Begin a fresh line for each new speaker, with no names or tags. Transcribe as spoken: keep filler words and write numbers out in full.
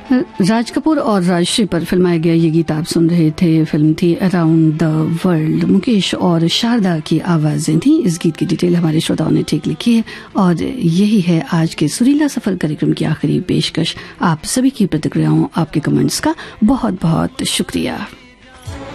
राज कपूर और राजश्री पर फिल्माया गया ये गीत आप सुन रहे थे। फिल्म थी अराउंड द वर्ल्ड। मुकेश और शारदा की आवाजें थी। इस गीत की डिटेल हमारे श्रोताओं ने ठीक लिखी है और यही है आज के सुरीला सफर कार्यक्रम की आखिरी पेशकश। आप सभी की प्रतिक्रियाओं, आपके कमेंट्स का बहुत बहुत शुक्रिया।